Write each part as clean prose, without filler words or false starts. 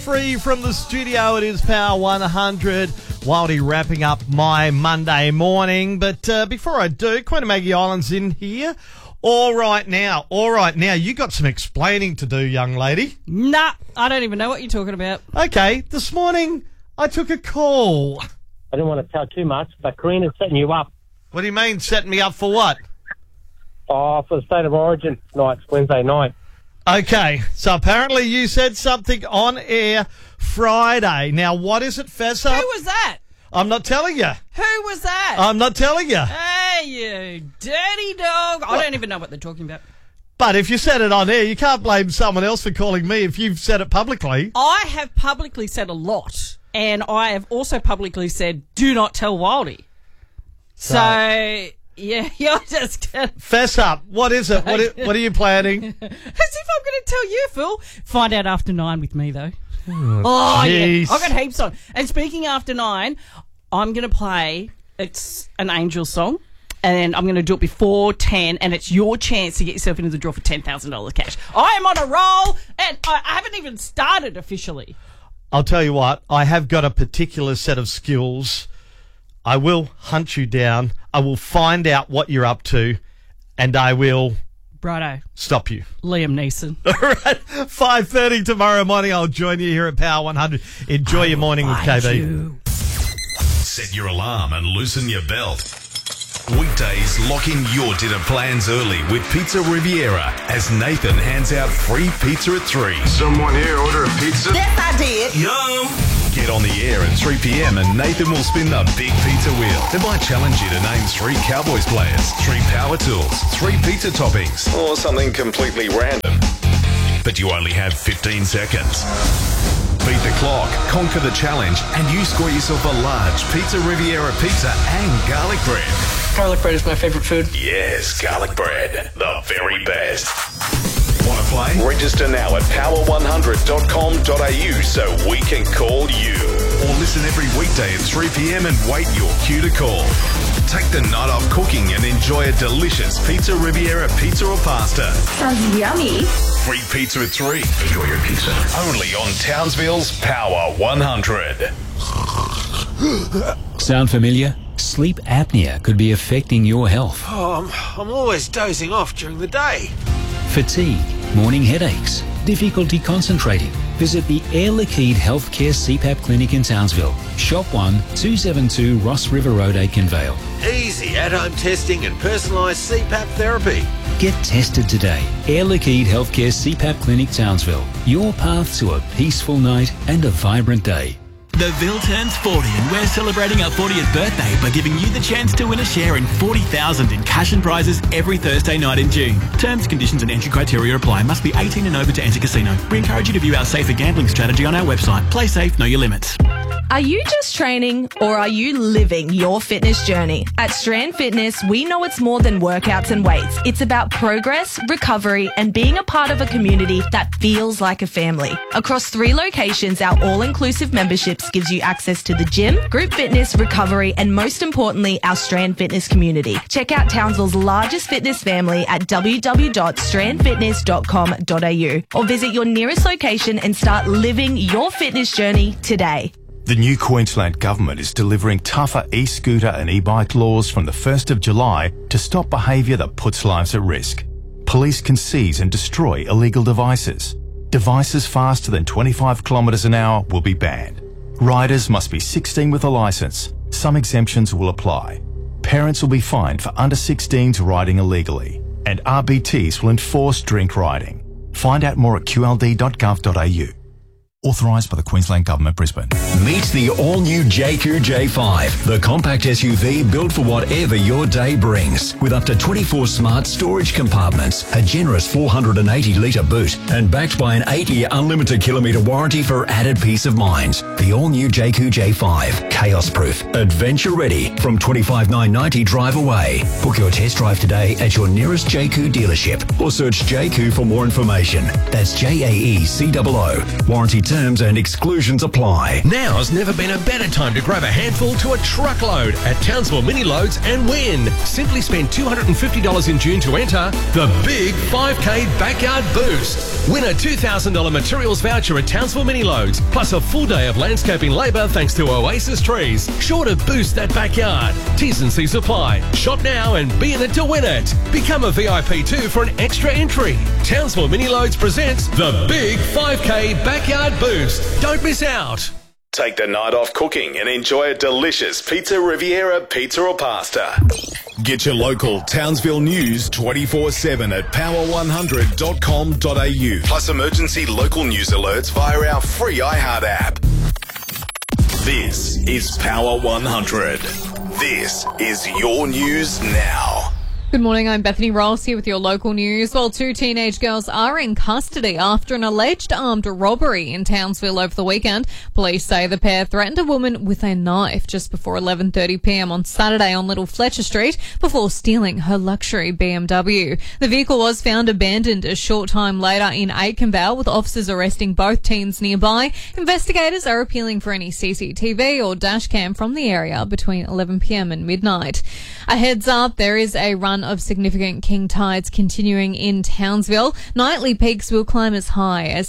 free from the studio. It is Power 100. Wildy wrapping up my Monday morning. But before I do, Queen of Maggie Island's in here. All right now. You got some explaining to do, young lady. Nah, I don't even know what you're talking about. Okay, this morning I took a call. I didn't want to tell too much, but Karina's setting you up. What do you mean, setting me up for what? Oh, for the State of Origin night, Wednesday night. Okay, so apparently you said something on air Friday. Now, what is it, Fessa? Who was that? I'm not telling you. Who was that? I'm not telling you. Hey, you dirty dog. I don't even know what they're talking about. But if you said it on air, you can't blame someone else for calling me if you've said it publicly. I have publicly said a lot, and I have also publicly said, do not tell Wildy. So, yeah, you're just going to... Fess up. What is it? What are you planning? As if I'm going to tell you, Phil. Find out after 9 with me, though. Oh, yeah. I've got heaps on. And speaking after 9, I'm going to play, it's an Angel song, and I'm going to do it before 10, and it's your chance to get yourself into the draw for $10,000 cash. I am on a roll, and I haven't even started officially. I'll tell you what, I have got a particular set of skills. I will hunt you down. I will find out what you're up to, and I will... Righto. Stop you. Liam Neeson. All right, 5:30 tomorrow morning. I'll join you here at Power 100. Enjoy your morning with KB. Set your alarm and loosen your belt. Weekdays, lock in your dinner plans early with Pizza Riviera as Nathan hands out free pizza at 3. Someone here order a pizza? Yes, I did. Yum! Get on the air at 3 p.m. and Nathan will spin the big pizza wheel. They might challenge you to name 3 Cowboys players, 3 power tools, 3 pizza toppings, or something completely random. But you only have 15 seconds. Beat the clock, conquer the challenge, and you score yourself a large Pizza Riviera pizza and garlic bread. Garlic bread is my favorite food. Yes, garlic bread. The very best. Want to play? Register now at power100.com.au so we can call you. Or listen every weekday at 3 p.m. and wait your cue to call. Take the night off cooking and enjoy a delicious Pizza Riviera pizza or pasta. Sounds yummy. Free pizza at 3. Enjoy your pizza. Only on Townsville's Power 100. Sound familiar? Sleep apnea could be affecting your health. Oh, I'm always dozing off during the day. Fatigue, morning headaches, difficulty concentrating. Visit the Air Liquide Healthcare CPAP Clinic in Townsville. Shop 1, 272 Ross River Road, Aikenvale. Easy at-home testing and personalised CPAP therapy. Get tested today. Air Liquide Healthcare CPAP Clinic, Townsville. Your path to a peaceful night and a vibrant day. The Ville turns 40 and we're celebrating our 40th birthday by giving you the chance to win a share in $40,000 in cash and prizes every Thursday night in June. Terms, conditions and entry criteria apply. Must be 18 and over to enter casino. We encourage you to view our safer gambling strategy on our website. Play safe, know your limits. Are you just training or are you living your fitness journey? At Strand Fitness, we know it's more than workouts and weights. It's about progress, recovery, and being a part of a community that feels like a family. Across 3 locations, our all-inclusive memberships gives you access to the gym, group fitness, recovery, and most importantly, our Strand Fitness community. Check out Townsville's largest fitness family at www.strandfitness.com.au or visit your nearest location and start living your fitness journey today. The new Queensland Government is delivering tougher e-scooter and e-bike laws from the 1st of July to stop behaviour that puts lives at risk. Police can seize and destroy illegal devices. Devices faster than 25 kilometres an hour will be banned. Riders must be 16 with a licence. Some exemptions will apply. Parents will be fined for under 16s riding illegally. And RBTs will enforce drink riding. Find out more at qld.gov.au. Authorised by the Queensland Government, Brisbane. Meet the all-new JQ J5, the compact SUV built for whatever your day brings. With up to 24 smart storage compartments, a generous 480-litre boot, and backed by an 8-year unlimited kilometre warranty for added peace of mind. The all-new JQ J5, chaos-proof, adventure-ready, from $25,990 drive away. Book your test drive today at your nearest JQ dealership or search JQ for more information. That's JAECOO. Warranty terms Terms and exclusions apply. Now's never been a better time to grab a handful to a truckload at Townsville Mini Loads and win. Simply spend $250 in June to enter the big 5K Backyard Boost. Win a $2,000 materials voucher at Townsville Mini Loads, plus a full day of landscaping labour thanks to Oasis Trees. Sure to boost that backyard. T's and C's apply. Shop now and be in it to win it. Become a VIP too for an extra entry. Townsville Mini Loads presents the big 5K Backyard Boost. Don't miss out. Take the night off cooking and enjoy a delicious Pizza Riviera pizza or pasta. Get your local Townsville news 24/7 at power100.com.au. Plus emergency local news alerts via our free iHeart app. This is Power 100. This is your news now. Good morning, I'm Bethany Ross here with your local news. Well, 2 teenage girls are in custody after an alleged armed robbery in Townsville over the weekend. Police say the pair threatened a woman with a knife just before 11:30pm on Saturday on Little Fletcher Street before stealing her luxury BMW. The vehicle was found abandoned a short time later in Aikenvale, with officers arresting both teens nearby. Investigators are appealing for any CCTV or dashcam from the area between 11pm and midnight. A heads up, there is a run of significant king tides continuing in Townsville. Nightly peaks will climb as high as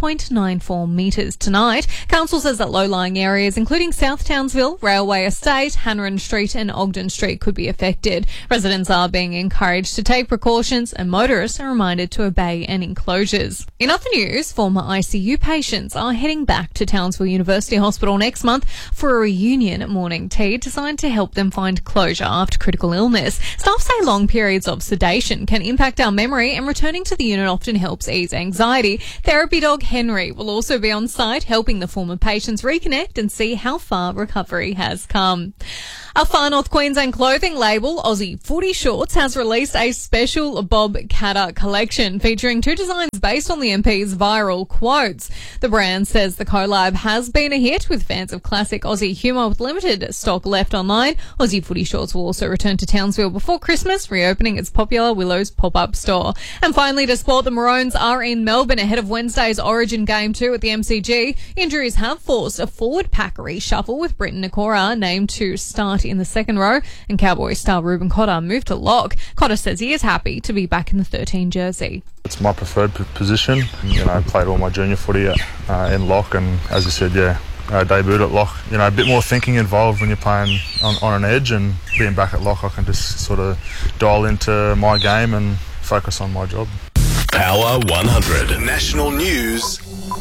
3.94 metres tonight. Council says that low-lying areas, including South Townsville, Railway Estate, Hanrahan Street and Ogden Street, could be affected. Residents are being encouraged to take precautions and motorists are reminded to obey any closures. In other news, former ICU patients are heading back to Townsville University Hospital next month for a reunion morning tea designed to help them find closure after critical illness. Staff say long periods of sedation can impact our memory, and returning to the unit often helps ease anxiety. Therapy dog Henry will also be on site, helping the former patients reconnect and see how far recovery has come. A Far North Queensland clothing label, Aussie Footy Shorts, has released a special Bob Catter collection featuring 2 designs based on the MP's viral quotes. The brand says the collab has been a hit, with fans of classic Aussie humour with limited stock left online. Aussie Footy Shorts will also return to Townsville before Christmas, reopening its popular Willows pop-up store. And finally, to sport, the Maroons are in Melbourne ahead of Wednesday's Origin Game 2 at the MCG. Injuries have forced a forward pack reshuffle, with Britton Nakora named to start in the second row, and Cowboys star Ruben Cotter moved to lock. Cotter says he is happy to be back in the 13 jersey. It's my preferred position. I played all my junior footy in lock, and as you said, debuted at lock. A bit more thinking involved when you're playing on an edge, and being back at lock, I can just sort of dial into my game and focus on my job. Power 100 National News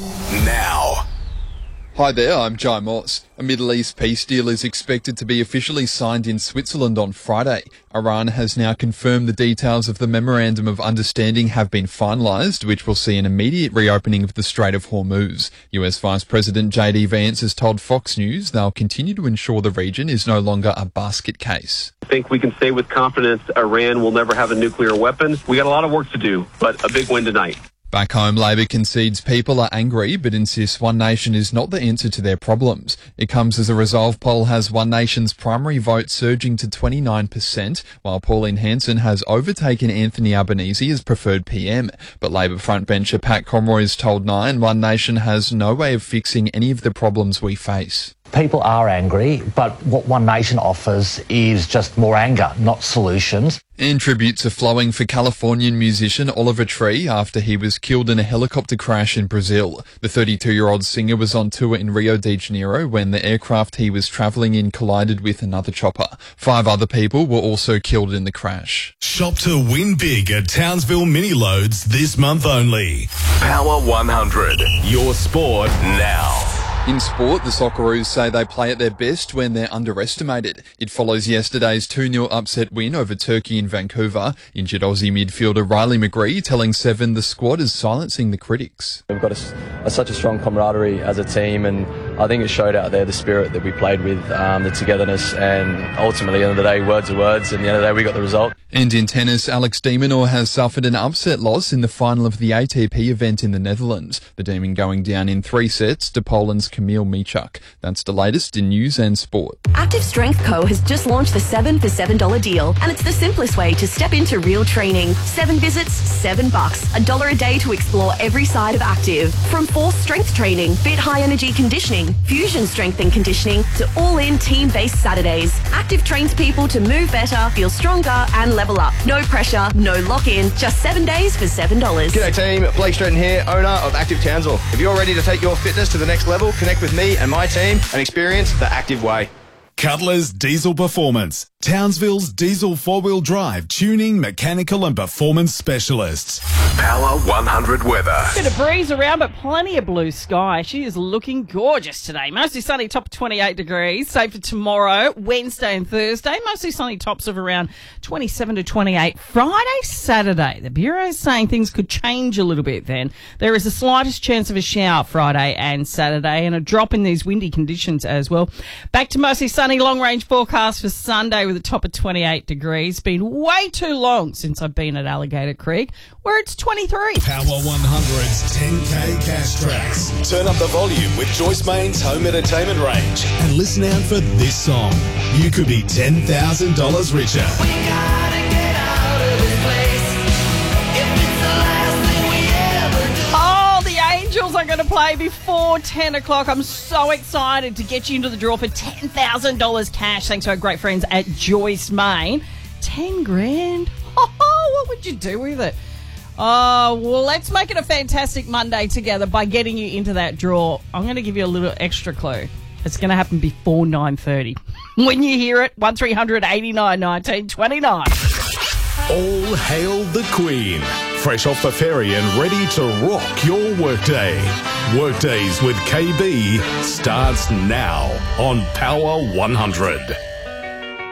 now. Hi there, I'm Jai Moss. A Middle East peace deal is expected to be officially signed in Switzerland on Friday. Iran has now confirmed the details of the Memorandum of Understanding have been finalised, which will see an immediate reopening of the Strait of Hormuz. US Vice President JD Vance has told Fox News they'll continue to ensure the region is no longer a basket case. I think we can say with confidence Iran will never have a nuclear weapon. We got a lot of work to do, but a big win tonight. Back home, Labor concedes people are angry but insists One Nation is not the answer to their problems. It comes as a Resolve poll has One Nation's primary vote surging to 29%, while Pauline Hanson has overtaken Anthony Albanese as preferred PM. But Labor frontbencher Pat Conroy has told Nine One Nation has no way of fixing any of the problems we face. People are angry, but what One Nation offers is just more anger, not solutions. And tributes are flowing for Californian musician Oliver Tree after he was killed in a helicopter crash in Brazil. The 32-year-old singer was on tour in Rio de Janeiro when the aircraft he was travelling in collided with another chopper. 5 other people were also killed in the crash. Shop to win big at Townsville Mini Loads this month only. Power 100, your sport now. In sport, the Socceroos say they play at their best when they're underestimated. It follows yesterday's 2-0 upset win over Turkey in Vancouver. Injured Aussie midfielder Riley McGree telling Seven the squad is silencing the critics. We've got such a strong camaraderie as a team, and I think it showed out there the spirit that we played with, the togetherness, and ultimately, at the end of the day, words are words, and at the end of the day, we got the result. And in tennis, Alex de Minaur has suffered an upset loss in the final of the ATP event in the Netherlands. The Demon going down in 3 sets to Poland's Kamil Michuk. That's the latest in news and sport. Active Strength Co. has just launched the 7 for $7 deal, and it's the simplest way to step into real training. 7 visits, $7, $1 a day to explore every side of active. From force strength training, fit high energy conditioning, fusion strength and conditioning, to all-in team-based Saturdays. Active trains people to move better, feel stronger, and level up. No pressure, no lock-in, just 7 days for $7. G'day team, Blake Stratton here, owner of Active Townsville. If you're ready to take your fitness to the next level, connect with me and my team and experience the Active Way. Cutler's Diesel Performance, Townsville's diesel 4-wheel drive tuning, mechanical and performance specialists. Power 100 weather. Bit of breeze around, but plenty of blue sky. She is looking gorgeous today. Mostly sunny, top of 28 degrees. Same for tomorrow, Wednesday and Thursday. Mostly sunny, tops of around 27 to 28. Friday, Saturday. The Bureau is saying things could change a little bit then. There is the slightest chance of a shower Friday and Saturday, and a drop in these windy conditions as well. Back to mostly sunny, long-range forecast for Sunday with a top of 28 degrees. Been way too long since I've been at Alligator Creek, where it's 23. Power 100's 10K cash tracks. Turn up the volume with Joyce Main's home entertainment range and listen out for this song. You could be $10,000 richer. I'm going to play before 10 o'clock. I'm so excited to get you into the draw for $10,000 cash thanks to our great friends at Joyce Main. 10 grand? What would you do with it? Oh, well, let's make it a fantastic Monday together by getting you into that draw. I'm going to give you a little extra clue. It's going to happen before 9:30. When you hear it, 1300 89 19 29. All hail the Queen. Fresh off the ferry and ready to rock your workday. Workdays with KB starts now on Power 100.